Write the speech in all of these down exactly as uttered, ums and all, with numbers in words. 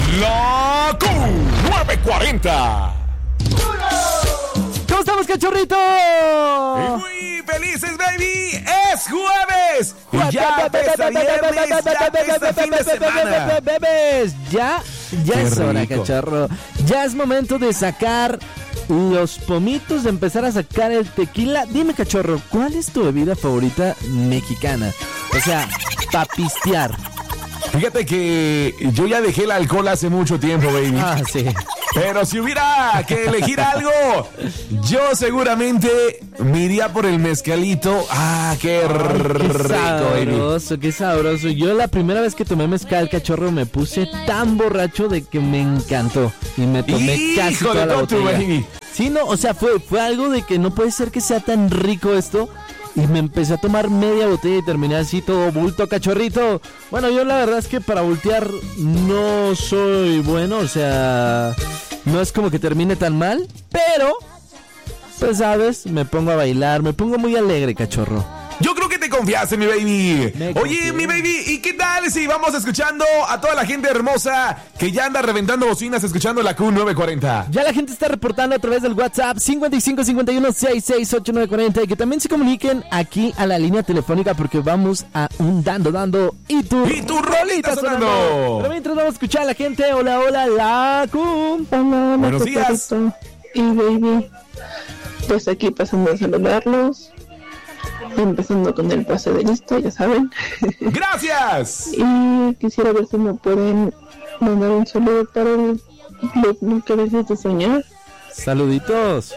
La Q nueve cuarenta. ¿Cómo estamos, cachorrito? Muy felices, baby. Es jueves. Y ya empieza viernes, ya empieza fin de semana. Bebés, ya, ya Qué es hora, rico. cachorro. Ya es momento de sacar los pomitos, de empezar a sacar el tequila. Dime, cachorro, ¿cuál es tu bebida favorita mexicana? O sea, pa' pistear. Fíjate que yo ya dejé el alcohol hace mucho tiempo, baby. Ah, sí. Pero si hubiera que elegir algo, yo seguramente me iría por el mezcalito. Ah, qué Qué rico, baby. sabroso, qué sabroso. Yo la primera vez que tomé mezcal, cachorro, me puse tan borracho de que me encantó. Y me tomé casi Hijo toda de la todo tu botella. baby. Sí, no, o sea, fue, fue algo de que no puede ser que sea tan rico esto. Y me empecé a tomar media botella y terminé así todo bulto, cachorrito. Bueno, yo la verdad es que para voltear no soy bueno, o sea, no es como que termine tan mal, pero, pues sabes, me pongo a bailar, me pongo muy alegre, cachorro. Yo creo que te confiaste, mi baby. Me Oye, confié. mi baby, ¿y qué tal si vamos escuchando a toda la gente hermosa que ya anda reventando bocinas escuchando la Q nueve cuarenta? Ya la gente está reportando a través del WhatsApp cincuenta y cinco cincuenta y uno sesenta y seis ochenta y nueve cuarenta y que también se comuniquen aquí a la línea telefónica porque vamos a un dando, dando y tu, Y tu rolita sonando. Pero mientras vamos a escuchar a la gente, hola, hola, la Q. Hola, hola, Buenos días. Cachorrito y baby. Pues aquí pasando a saludarlos. Empezando con el pase de lista, ya saben. ¡Gracias! Y quisiera ver si me pueden mandar un saludo para el club Nunca Dejes de Soñar. Saluditos.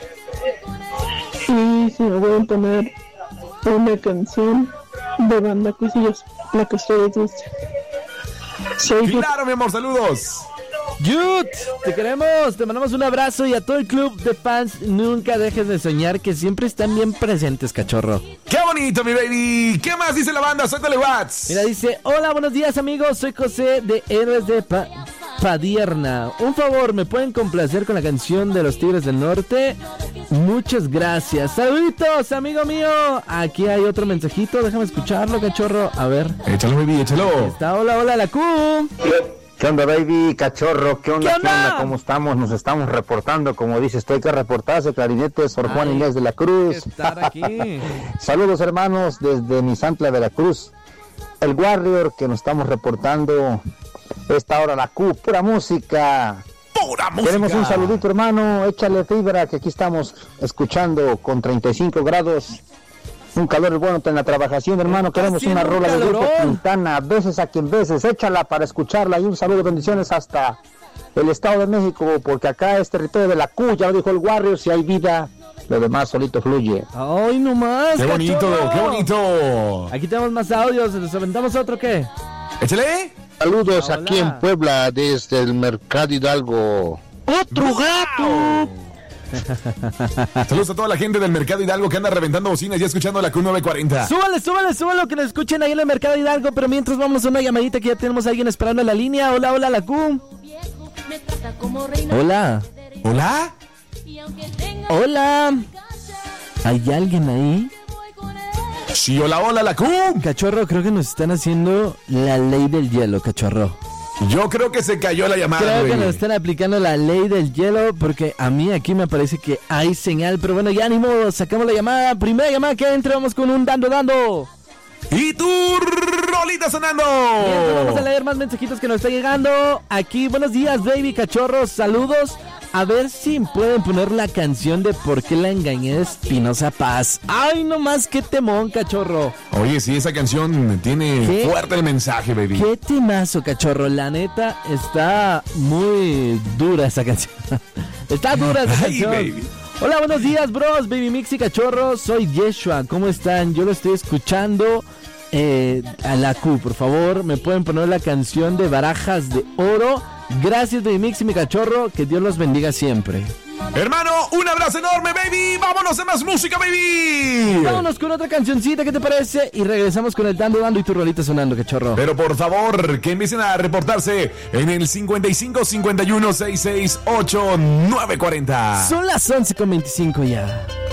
Y si me pueden poner una canción de Banda Cuisillos, la que ustedes dicen. Soy yo. Claro, mi amor, saludos. Yut, te queremos, te mandamos un abrazo y a todo el club de fans, nunca dejes de soñar, que siempre están bien presentes, cachorro. ¡Qué bonito, mi baby! ¿Qué más dice la banda? Suéltale, Watts. Mira, dice, hola, buenos días amigos, soy José de Héroes de Pa- Padierna. Un favor, ¿me pueden complacer con la canción de los Tigres del Norte? Muchas gracias. Saluditos, amigo mío. Aquí hay otro mensajito, déjame escucharlo, cachorro. A ver, Échalo, baby, échalo. está, hola, hola, la Q. ¿Qué onda, baby? Cachorro, ¿qué onda? ¿Qué onda? ¿Cómo estamos? Nos estamos reportando, como dices, estoy que reportarse, clarinete, Sor Juan Ay, Inés de la Cruz. estar aquí. Saludos, hermanos, desde Misantla, Veracruz. El Warrior, que nos estamos reportando esta hora, la Q, pura música. ¡Pura música! Queremos un saludito, hermano, échale fibra, que aquí estamos escuchando con treinta y cinco grados. Un calor bueno en la trabajación, hermano. Queremos haciendo una un rola de Grupo calorón. Quintana, veces a quien veces, échala para escucharla y un saludo, bendiciones hasta el Estado de México, porque acá es territorio de la Q, ya lo dijo el Warrior, si hay vida, lo demás solito fluye. Ay, no más. ¡Qué bonito, cachorro. qué bonito! Aquí tenemos más audios, ¿les aventamos otro qué? ¡Échale! Saludos Hola. aquí en Puebla desde el Mercado Hidalgo. ¡Otro gato! Saludos a toda la gente del Mercado Hidalgo que anda reventando bocinas y escuchando la Q nueve cuarenta. Súbale, súbale, súbale, que nos escuchen ahí en el Mercado Hidalgo, pero mientras vamos a una llamadita que ya tenemos a alguien esperando en la línea. Hola, hola, la Q. Hola, ¿Hola? hola. ¿Hay alguien ahí? Sí, hola, hola, la Q. Cachorro, creo que nos están haciendo la ley del hielo, cachorro. Yo creo que se cayó la llamada, Creo que güey. nos están aplicando la ley del hielo porque a mí aquí me parece que hay señal, pero bueno, ya ni modo, sacamos la llamada. Primera llamada que entra, vamos con un dando, dando. Y tu rolita sonando. Mientras vamos a leer más mensajitos que nos está llegando. Aquí, buenos días, baby cachorros, saludos. A ver si pueden poner la canción de Por qué la engañé de Espinosa Paz. Ay, no más, qué temón, cachorro. Oye, sí, esa canción tiene ¿Qué? fuerte el mensaje, baby. Qué temazo, cachorro. La neta, está muy dura esa canción. Está dura esa Ay, canción. baby. Hola, buenos días, bros, baby mix y cachorro. Soy Yeshua, ¿cómo están? Yo lo estoy escuchando eh, a la Q, por favor. ¿Me pueden poner la canción de Barajas de Oro? Gracias, baby mix y mi cachorro. Que Dios los bendiga siempre. Hermano, un abrazo enorme, baby. Vámonos a más música, baby. Vámonos con otra cancioncita, ¿qué te parece? Y regresamos con el dando, dando y tu rolita sonando, cachorro. Pero por favor, que empiecen a reportarse en el cincuenta y cinco cincuenta y uno sesenta y seis ochenta y nueve cuarenta. Son las once con veinticinco ya.